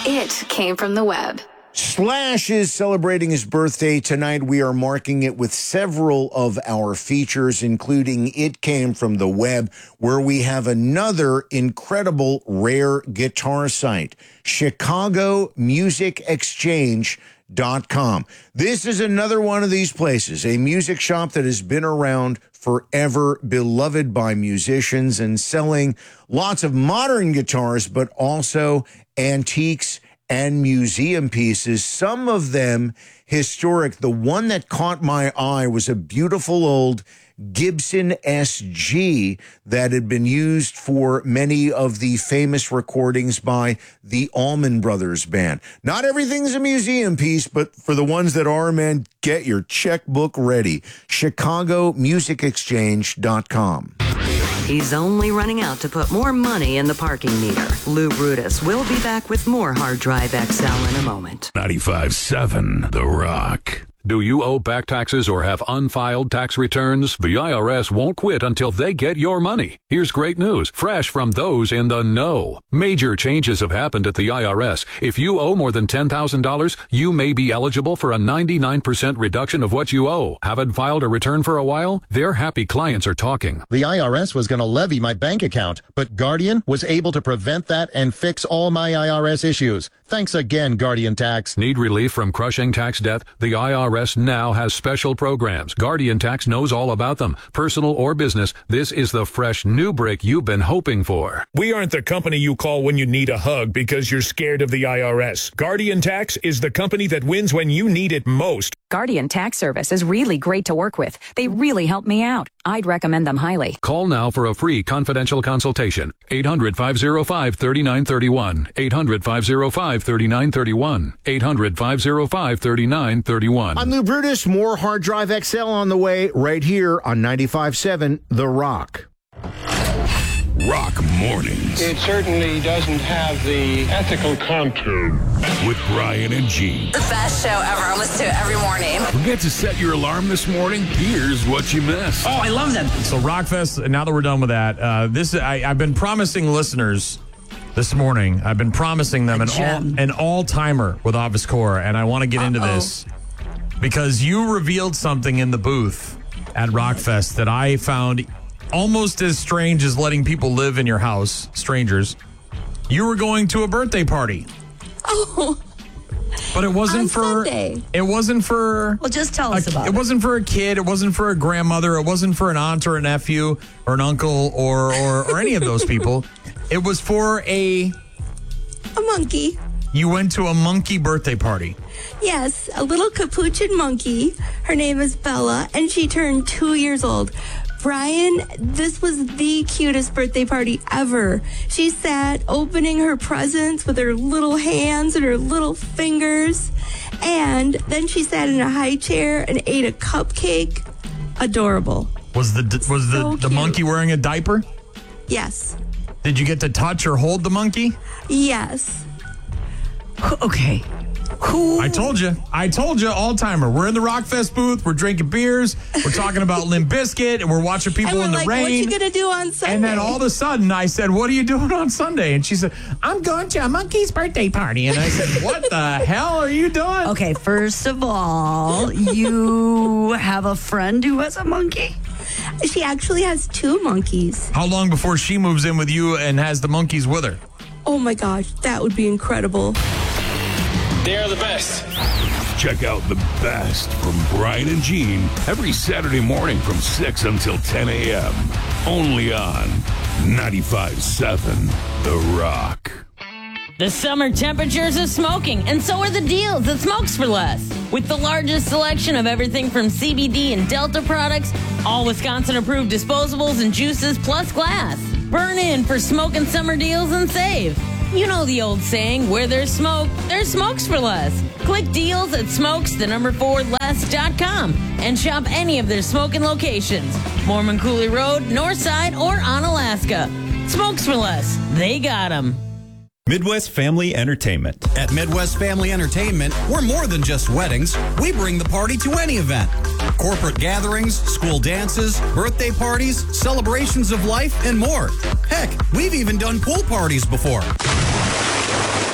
It came from the web. Slash is celebrating his birthday tonight. We are marking it with several of our features, including It Came from the Web, where we have another incredible rare guitar site, ChicagoMusicExchange.com. This is another one of these places, a music shop that has been around forever, beloved by musicians and selling lots of modern guitars, but also antiques and museum pieces, some of them historic. The one that caught my eye was a beautiful old Gibson SG that had been used for many of the famous recordings by the Allman Brothers Band. Not everything's a museum piece, but for the ones that are, man, get your checkbook ready. ChicagoMusicExchange.com. He's only running out to put more money in the parking meter. Lou Brutus will be back with more Hard Drive XL in a moment. 95.7 The Rock. Do you owe back taxes or have unfiled tax returns? The IRS won't quit until they get your money. Here's great news, fresh from those in the know. Major changes have happened at the IRS. If you owe more than $10,000, you may be eligible for a 99% reduction of what you owe. Haven't filed a return for a while? Their happy clients are talking. The IRS was going to levy my bank account, but Guardian was able to prevent that and fix all my IRS issues. Thanks again, Guardian Tax. Need relief from crushing tax debt? The IRS now has special programs. Guardian Tax knows all about them. Personal or business, this is the fresh new break you've been hoping for. We aren't the company you call when you need a hug because you're scared of the IRS. Guardian Tax is the company that wins when you need it most. Guardian Tax Service is really great to work with. They really help me out. I'd recommend them highly. Call now for a free confidential consultation. 800-505-3931. 800-505-3931. 800-505-3931. I'm Lou Brutus. More Hard Drive XL on the way right here on 95.7 The Rock. Rock Mornings. It certainly doesn't have the ethical contour. With Brian and Gene. The best show ever. I listen to it every morning. Forget to set your alarm this morning? Here's what you missed. Oh, I love them. So Rockfest, now that we're done with that, I've been promising listeners this morning, I've been promising them an all-timer with Office Core, and I want to get into this because you revealed something in the booth at Rockfest that I found almost as strange as letting people live in your house, strangers. You were going to a birthday party. Oh. But it wasn't for Sunday. It wasn't for Well, just tell us about it. It wasn't for a kid, it wasn't for a grandmother, it wasn't for an aunt or a nephew or an uncle or any of those people. It was for a monkey. You went to a monkey birthday party. Yes, a little capuchin monkey. Her name is Bella, and she turned 2 years old. Brian, this was the cutest birthday party ever. She sat opening her presents with her little hands and her little fingers. And then she sat in a high chair and ate a cupcake. Adorable. Was the monkey wearing a diaper? Yes. Did you get to touch or hold the monkey? Yes. Okay. I told you, all-timer. We're in the Rockfest booth. We're drinking beers. We're talking about Limp Bizkit, and we're watching people in the rain. What you gonna do on Sunday? And then all of a sudden, I said, "What are you doing on Sunday?" And she said, "I'm going to a monkey's birthday party." And I said, "What the hell are you doing?" Okay, first of all, you have a friend who has a monkey? She actually has 2 monkeys. How long before she moves in with you and has the monkeys with her? Oh my gosh, that would be incredible. They're the best. Check out the best from Brian and Gene every Saturday morning from 6 until 10 a.m. Only on 95.7 The Rock. The summer temperatures are smoking, and so are the deals at Smokes for Less. With the largest selection of everything from CBD and Delta products, all Wisconsin-approved disposables and juices, plus glass. Burn in for smoking summer deals and save. You know the old saying, where there's smoke, there's Smokes for Less. Click deals at smokes4less.com and shop any of their smoking locations. Mormon Coulee Road, Northside, or on Alaska. Smokes for Less. They got 'em. Midwest Family Entertainment. At Midwest Family Entertainment, we're more than just weddings. We bring the party to any event. Corporate gatherings, school dances, birthday parties, celebrations of life, and more. Heck, we've even done pool parties before.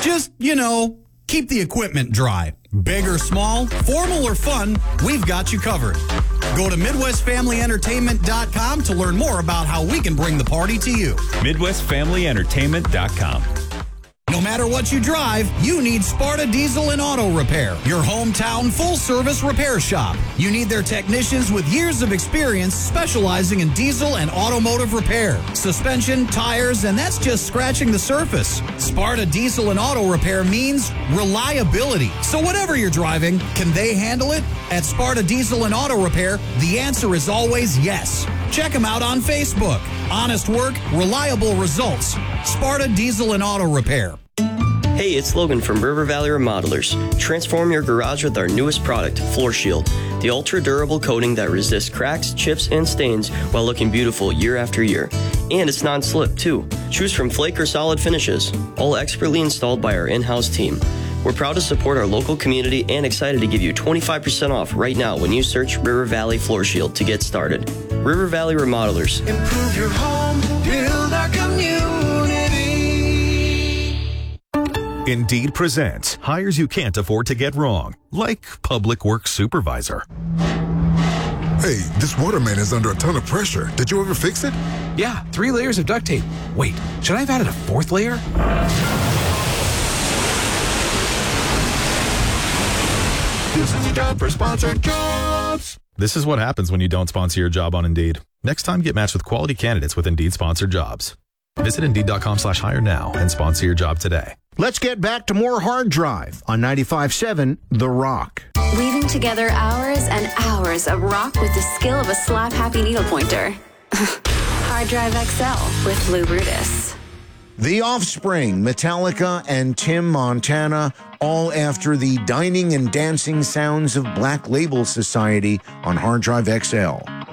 Just, keep the equipment dry. Big or small, formal or fun, we've got you covered. Go to MidwestFamilyEntertainment.com to learn more about how we can bring the party to you. MidwestFamilyEntertainment.com. No matter what you drive, you need Sparta Diesel and Auto Repair, your hometown full-service repair shop. You need their technicians with years of experience specializing in diesel and automotive repair, suspension, tires, and that's just scratching the surface. Sparta Diesel and Auto Repair means reliability. So whatever you're driving, can they handle it? At Sparta Diesel and Auto Repair, the answer is always yes. Check them out on Facebook. Honest work, reliable results. Sparta Diesel and Auto Repair. Hey, it's Logan from River Valley Remodelers. Transform your garage with our newest product, Floor Shield, the ultra-durable coating that resists cracks, chips, and stains while looking beautiful year after year. And it's non-slip, too. Choose from flake or solid finishes, all expertly installed by our in-house team. We're proud to support our local community and excited to give you 25% off right now when you search River Valley Floor Shield to get started. River Valley Remodelers. Improve your home, build our community. Indeed presents hires you can't afford to get wrong, like public works supervisor. Hey, this water main is under a ton of pressure. Did you ever fix it? Yeah, 3 layers of duct tape. Wait, should I have added a 4th layer? This is a job for Sponsored Jobs. This is what happens when you don't sponsor your job on Indeed. Next time, get matched with quality candidates with Indeed sponsored jobs. Visit Indeed.com/hire now and sponsor your job today. Let's get back to more Hard Drive on 95.7 The Rock. Weaving together hours and hours of rock with the skill of a slap-happy needle pointer. Hard Drive XL with Lou Brutus. The Offspring, Metallica, and Tim Montana, all after the dining and dancing sounds of Black Label Society on Hard Drive XL.